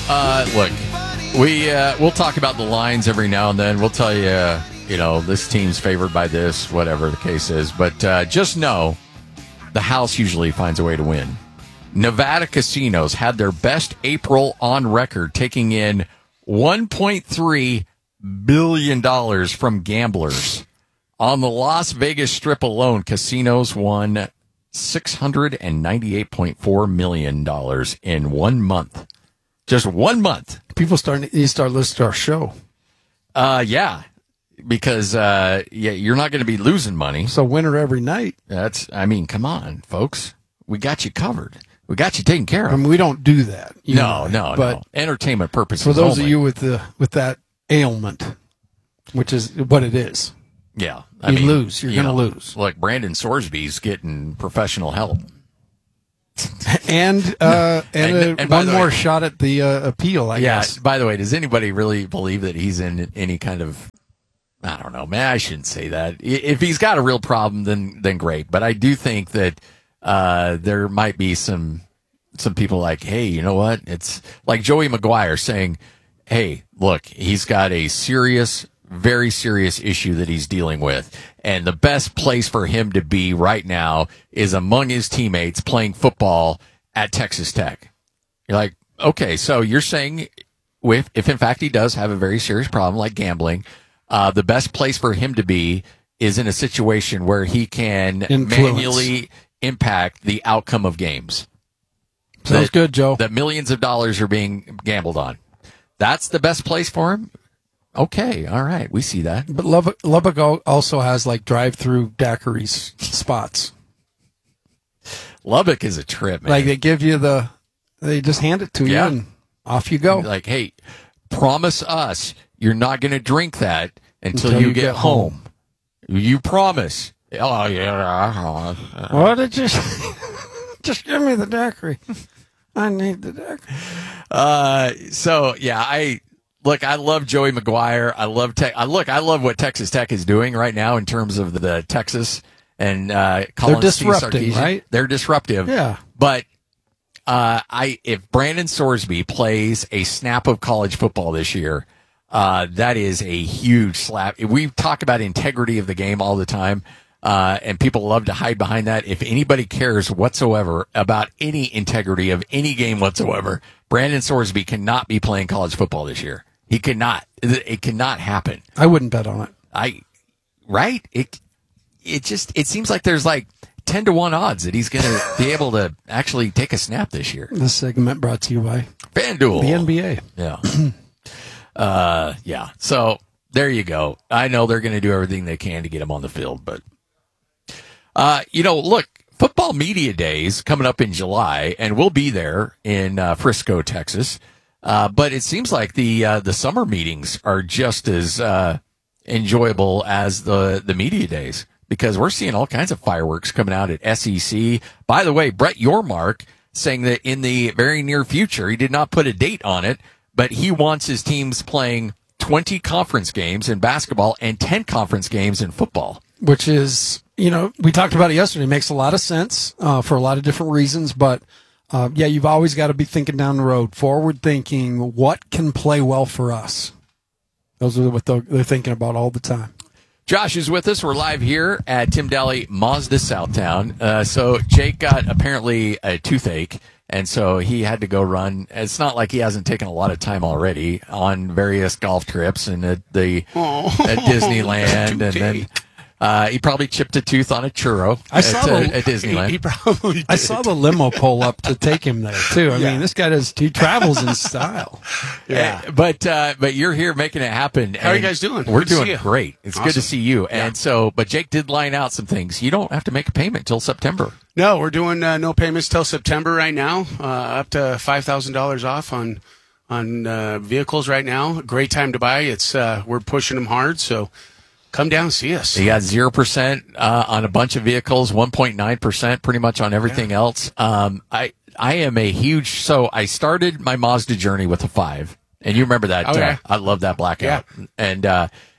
Look, we'll talk about the lines every now and then. We'll tell you, this team's favored by this, whatever the case is. But just know the house usually finds a way to win. Nevada casinos had their best April on record, taking in $1.3 billion from gamblers. On the Las Vegas Strip alone, casinos won $698.4 million in 1 month. Just 1 month. People start listening to our show. Yeah, because you're not going to be losing money. So winner every night. Come on, folks. We got you covered. We got you taken care of. I mean, we don't do that. No. Entertainment purposes for those only. of you with that ailment, which is what it is. Yeah. Lose. You're going to lose. Look, Brandon Sorsby's getting professional help. And one more shot at the appeal, I guess. By the way, does anybody really believe that he's in any kind of, I don't know, man, I shouldn't say that. If he's got a real problem, then great. But I do think that there might be some people like, hey, you know what? It's like Joey McGuire saying, hey, look, he's got a very serious issue that he's dealing with. And the best place for him to be right now is among his teammates playing football at Texas Tech. You're like, okay, so you're saying if in fact he does have a very serious problem like gambling, the best place for him to be is in a situation where he can manually impact the outcome of games. Sounds good, Joe. That millions of dollars are being gambled on. That's the best place for him? Okay, all right, we see that. But Lubbock also has like drive-through daiquiris spots. Lubbock is a trip, man. Like they just hand it to you and off you go. Like, hey, promise us you're not going to drink that until you get home. You promise. Oh, yeah. What did you say? Just give me the daiquiri. I need the daiquiri. I love Joey McGuire. I love I love what Texas Tech is doing right now in terms of the Texas and They're disrupting, right? They're disruptive. Yeah. But if Brandon Sorsby plays a snap of college football this year, that is a huge slap. We talk about integrity of the game all the time, and people love to hide behind that. If anybody cares whatsoever about any integrity of any game whatsoever, Brandon Sorsby cannot be playing college football this year. He cannot. It cannot happen. I wouldn't bet on it. Right? It seems like there's like 10-1 odds that he's going to be able to actually take a snap this year. This segment brought to you by FanDuel, the NBA. Yeah. Yeah. So there you go. I know they're going to do everything they can to get him on the field, but look, Football Media Days coming up in July, and we'll be there in Frisco, Texas. But it seems like the summer meetings are just as enjoyable as the media days, because we're seeing all kinds of fireworks coming out at SEC. By the way, Brett Yormark saying that in the very near future, he did not put a date on it, but he wants his teams playing 20 conference games in basketball and 10 conference games in football. Which is, we talked about it yesterday. It makes a lot of sense for a lot of different reasons, but you've always got to be thinking down the road, forward thinking, what can play well for us? Those are what they're thinking about all the time. Josh is with us. We're live here at Tim Daly Mazda Southtown. So Jake got apparently a toothache, and so he had to go run. It's not like he hasn't taken a lot of time already on various golf trips and at Disneyland, and then he probably chipped a tooth on a churro at Disneyland. He probably did. I saw the limo pull up to take him there too. I mean, this guy he travels in style. Yeah, but you're here making it happen. How are you guys doing? We're doing great. It's awesome. good to see you. Yeah. And so, but Jake did line out some things. You don't have to make a payment till September. No, we're doing no payments till September right now. Up to $5,000 off on vehicles right now. Great time to buy. It's we're pushing them hard. So. Come down and see us. You got 0% on a bunch of vehicles, 1.9% pretty much on everything else. I am a huge, so I started my Mazda journey with a 5, and you remember that. Oh, yeah. I love that blackout. Yeah. And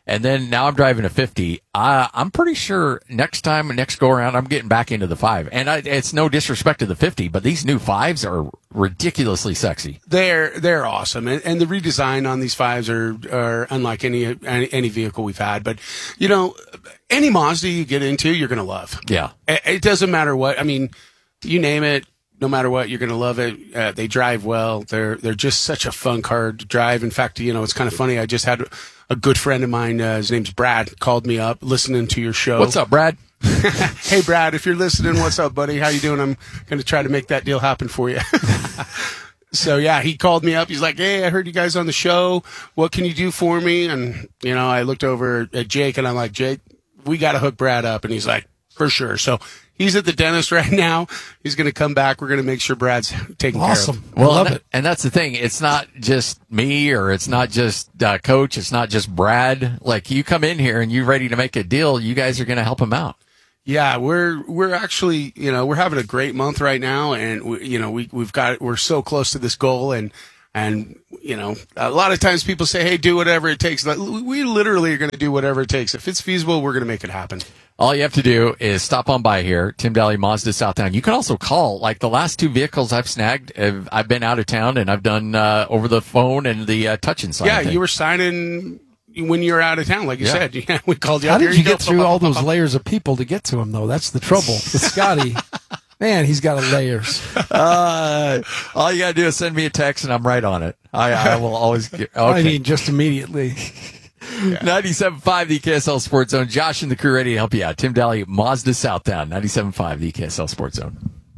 And then now I'm driving a 50. I'm pretty sure next go around, I'm getting back into the 5. And it's no disrespect to the 50, but these new 5s are ridiculously sexy. They're awesome, and the redesign on these 5s are unlike any vehicle we've had. But any Mazda you get into, you're going to love. Yeah, it doesn't matter what. I mean, you name it. No matter what, you're going to love it. They drive well. They're just such a fun car to drive. In fact, it's kind of funny. I just had a good friend of mine, his name's Brad, called me up listening to your show. What's up, Brad? Hey, Brad, if you're listening, what's up, buddy? How you doing? I'm going to try to make that deal happen for you. So, yeah, he called me up. He's like, hey, I heard you guys on the show. What can you do for me? And, I looked over at Jake, and I'm like, Jake, we got to hook Brad up. And he's like, for sure. So he's at the dentist right now. He's going to come back. We're going to make sure Brad's taken care of. Awesome. Well, I love it. And that's the thing. It's not just me or it's not just Coach. It's not just Brad. Like, you come in here and you're ready to make a deal, you guys are going to help him out. Yeah, we're actually, we're having a great month right now, and we're so close to this goal, and a lot of times people say, hey, do whatever it takes. We literally are going to do whatever it takes. If it's feasible, we're going to make it happen. All you have to do is stop on by here, Tim Dahle Mazda Southtown. You can also call. Like the last 2 vehicles I've snagged, I've been out of town and I've done over the phone and the touch and sign. Yeah, you were signing when you were out of town, like you said. Yeah, we called you. How did you get through all those layers of people to get to him, though? That's the trouble with Scotty. Man, he's got layers. All you got to do is send me a text and I'm right on it. I will always get. Okay. I mean, just immediately. Yeah. 97.5, the KSL Sports Zone. Josh and the crew ready to help you out. Tim Dahle, Mazda Southtown. 97.5, the KSL Sports Zone.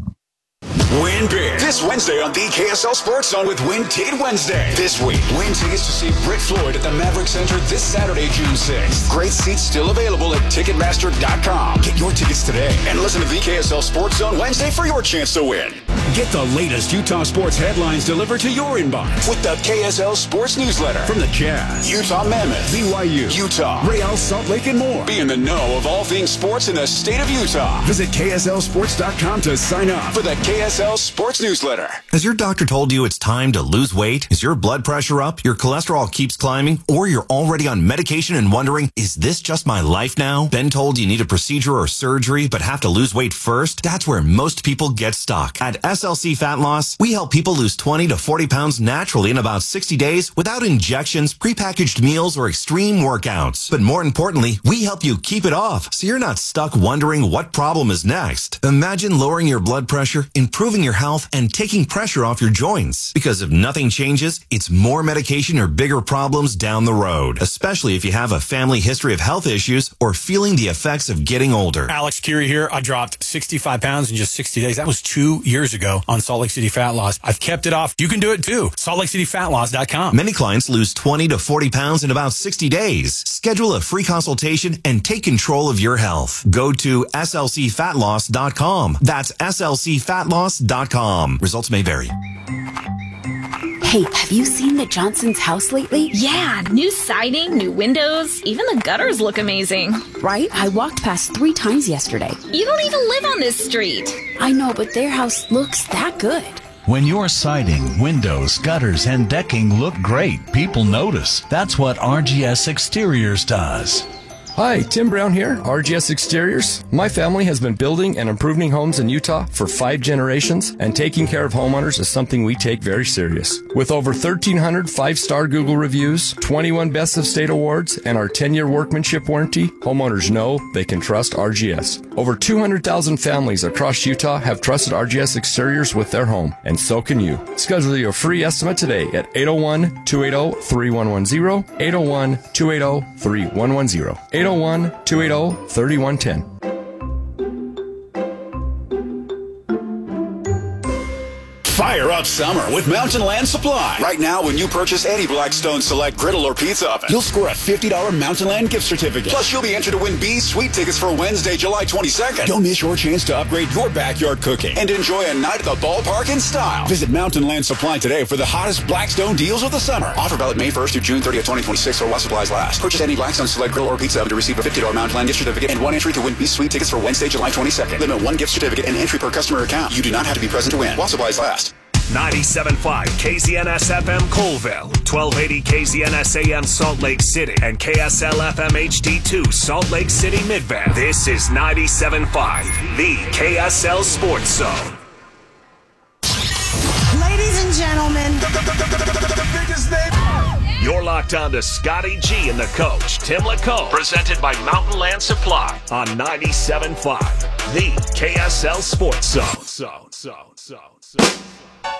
Win big this Wednesday on the KSL Sports Zone with Win Ticket Wednesday. This week, win tickets to see Britt Floyd at the Maverick Center this Saturday, June 6th. Great seats still available at Ticketmaster.com. Get your tickets today and listen to the KSL Sports Zone Wednesday for your chance to win. Get the latest Utah sports headlines delivered to your inbox with the KSL Sports Newsletter. From the Jazz, Utah Mammoth, BYU, Utah, Real Salt Lake, and more. Be in the know of all things sports in the state of Utah. Visit KSLSports.com to sign up for the KSL Sports Newsletter. Has your doctor told you it's time to lose weight? Is your blood pressure up? Your cholesterol keeps climbing? Or you're already on medication and wondering, is this just my life now? Been told you need a procedure or surgery but have to lose weight first? That's where most people get stuck. At SLC Fat Loss, we help people lose 20 to 40 pounds naturally in about 60 days without injections, prepackaged meals, or extreme workouts. But more importantly, we help you keep it off so you're not stuck wondering what problem is next. Imagine lowering your blood pressure, improving your health, and taking pressure off your joints. Because if nothing changes, it's more medication or bigger problems down the road, especially if you have a family history of health issues or feeling the effects of getting older. Alex Curie here. I dropped 65 pounds in just 60 days. That was 2 years ago on Salt Lake City Fat Loss. I've kept it off. You can do it too. SaltLakeCityFatLoss.com. Many clients lose 20 to 40 pounds in about 60 days. Schedule a free consultation and take control of your health. Go to SLCFatLoss.com. That's SLCFatLoss.com. Results may vary. Hey, have you seen the Johnson's house lately? Yeah, new siding, new windows, even the gutters look amazing. Right? I walked past 3 times yesterday. You don't even live on this street. I know, but their house looks that good. When your siding, windows, gutters, and decking look great, people notice. That's what RGS Exteriors does. Hi, Tim Brown here, RGS Exteriors. My family has been building and improving homes in Utah for 5 generations, and taking care of homeowners is something we take very serious. With over 1,300 5-star Google reviews, 21 Best of State awards, and our 10-year workmanship warranty, homeowners know they can trust RGS. Over 200,000 families across Utah have trusted RGS Exteriors with their home, and so can you. Schedule your free estimate today at 801-280-3110, 801-280-3110, 801-280-3110. Fire up summer with Mountain Land Supply. Right now, when you purchase any Blackstone Select griddle or pizza oven, you'll score a $50 Mountain Land gift certificate. Plus, you'll be entered to win B's Sweet tickets for Wednesday, July 22nd. Don't miss your chance to upgrade your backyard cooking and enjoy a night at the ballpark in style. Visit Mountain Land Supply today for the hottest Blackstone deals of the summer. Offer valid May 1st through June 30th, 2026, or while supplies last. Purchase any Blackstone Select griddle or pizza oven to receive a $50 Mountain Land gift certificate and 1 entry to win B's Sweet tickets for Wednesday, July 22nd. Limit 1 gift certificate and entry per customer account. You do not have to be present to win while supplies last. 97.5 KZNS FM Colville, 1280 KZNS AM Salt Lake City, and KSL FM HD2 Salt Lake City Midvale. This is 97.5, the KSL Sports Zone. Ladies and gentlemen, the biggest name. You're locked on to Scotty G and the coach, Tim LaCombe, presented by Mountain Land Supply on 97.5, the KSL Sports Zone.